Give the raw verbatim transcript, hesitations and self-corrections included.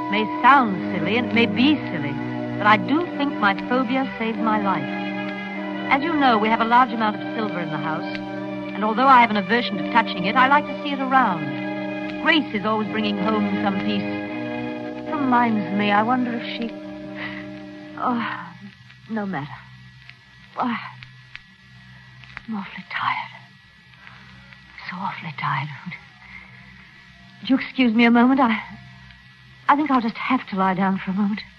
It may sound silly, and it may be silly, but I do think my phobia saved my life. As you know, we have a large amount of silver in the house, and although I have an aversion to touching it, I like to see it around. Grace is always bringing home some piece. It reminds me, I wonder if she... Oh, no matter. Oh, I'm awfully tired. So awfully tired. Would you excuse me a moment? I... I think I'll just have to lie down for a moment.